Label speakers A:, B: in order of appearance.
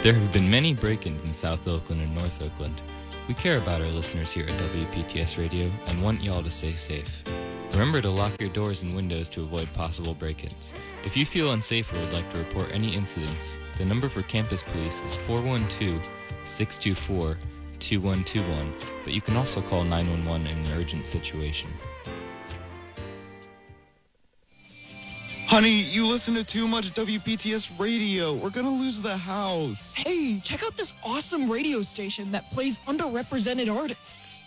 A: There have been many break-ins in South Oakland and North Oakland. We care about our listeners here at WPTS Radio and want y'all to stay safe. Remember to lock your doors and windows to avoid possible break-ins. If you feel unsafe or would like to report any incidents, the number for campus police is 412-624-2121, but you can also call 911 in an urgent situation.
B: Honey, you listen to too much WPTS radio. We're gonna lose the house.
C: Hey, check out this awesome radio station that plays underrepresented artists.